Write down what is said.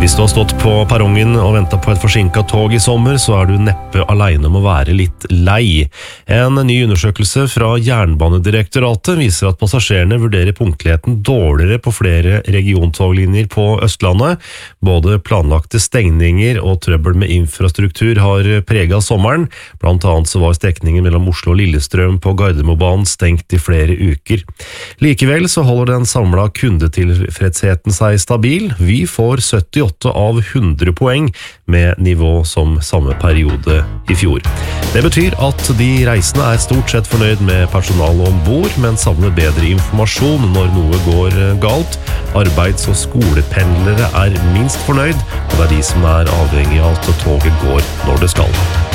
Hvis du har stått på perrongen og ventet på et forsinket tog I sommer, så du neppe alene om å være litt lei. En ny undersøkelse fra Jernbanedirektoratet viser at passasjerene vurderer punktligheten dårligere på flere regiontoglinjer på Østlandet. Både planlagte stengninger og trøbbel med infrastruktur har preget sommeren. Blant annet så var strekningen mellom Oslo og Lillestrøm på Gardermobanen stengt I flere uker. Likevel så holder den samlede kundetilfredsheten seg stabil. Vi får 78 av 100 poeng med nivå som samme periode I fjor. Det betyr at de reisende stort sett fornøyd med personalet ombord, men savner bedre informasjon når noe går galt. Arbeids- og skolependlere minst fornøyd, og det de som avhengig av at toget går når det skal.